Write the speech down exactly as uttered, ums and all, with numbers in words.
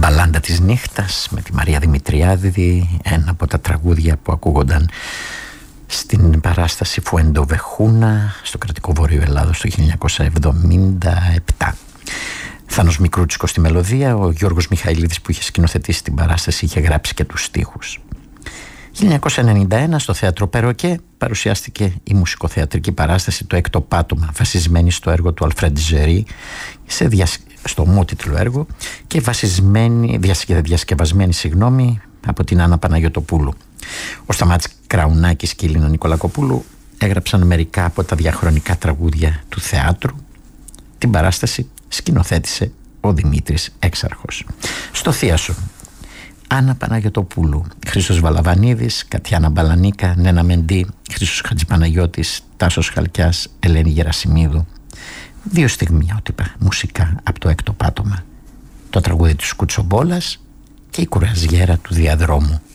Μπαλάντα της νύχτας με τη Μαρία Δημητριάδη, ένα από τα τραγούδια που ακούγονταν στην παράσταση Φουέντο Βεχούνα στο κρατικό Βόρειο Ελλάδος το χίλια εννιακόσια εβδομήντα επτά. Θάνος Μικρούτσικος στη μελωδία, ο Γιώργος Μιχαηλίδης που είχε σκηνοθετήσει την παράσταση είχε γράψει και τους στίχους. χίλια εννιακόσια ενενήντα ένα στο θέατρο Περοκέ παρουσιάστηκε η μουσικοθεατρική παράσταση Το Έκτο Πάτωμα, βασισμένη στο έργο του Αλφρέντ Ζερί, σε διασ... στο ομότιτλο έργο και βασισμένη, διασκευασμένη συγγνώμη, από την Άννα Παναγιωτοπούλου. Ο Σταμάτης Κραουνάκης και η Λίνα Νικολακοπούλου έγραψαν μερικά από τα διαχρονικά τραγούδια του θεάτρου. Την παράσταση σκηνοθέτησε ο Δημήτρης Έξαρχος. Στο θίασο Άννα Παναγιωτοπούλου, Χρήστος Βαλαβανίδης, Κατιάνα Μπαλανίκα, Νένα Μεντή, Χρήστος Χατζηπαναγιώτης, Τάσος Χαλκιάς, Ελένη Γερασιμίδου. Δύο στιγμιότυπα μουσικά από Το Έκτο Πάτωμα, το τραγούδι του Σκουτσομπόλας και η κουραζιέρα του Διαδρόμου.